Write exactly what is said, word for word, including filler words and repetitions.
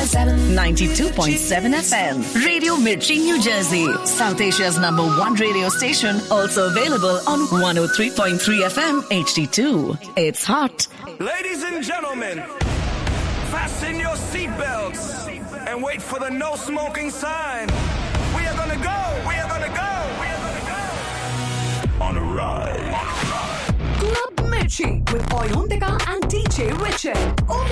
ninety-two point seven F M. Radio Mirchi, New Jersey. South Asia's number one radio station. Also available on one oh three point three F M H D two. It's hot. Ladies and gentlemen, fasten your seatbelts and wait for the no smoking sign. We are gonna go. We are gonna go. We are gonna go. On a ride. Club Mirchi with Oyontika and D J Richard.